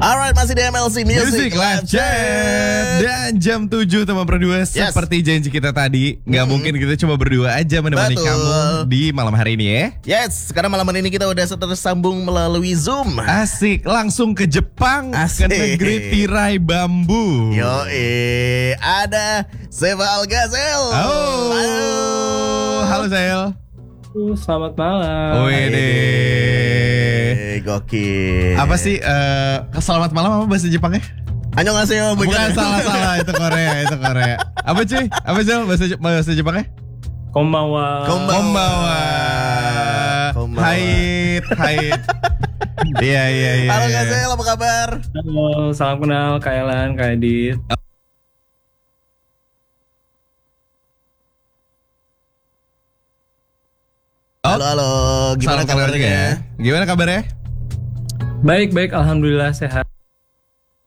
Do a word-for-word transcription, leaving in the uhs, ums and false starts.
Alright, masih di M L C Music, Music Live Chat. Dan jam tujuh teman berdua, yes. Seperti janji kita tadi, Gak mm-hmm. mungkin kita cuma berdua aja menemani Betul. kamu di malam hari ini ya. Yes, sekarang malam ini kita udah tersambung melalui Zoom. Asik, langsung ke Jepang. Asik. Ke negeri tirai bambu. Yo, eh, ada Seva Algazel. Oh, halo, halo Zel. Selamat malam. Wede, gokil. Apa sih uh, selamat malam apa bahasa Jepangnya? Annyeonghaseyo. Bukan, salah-salah, itu Korea, itu Korea. Apa cuy? Apa sih bahasa bahasa Jepangnya? Konbanwa. Konbanwa. Hait, hait. Iya, iya, iya. Halo Gazel, apa kabar? Halo, salam kenal Kak Elan, Kak Edit. Halo, halo. Gimana kabarnya? Gimana kabarnya? Baik, baik. Alhamdulillah sehat.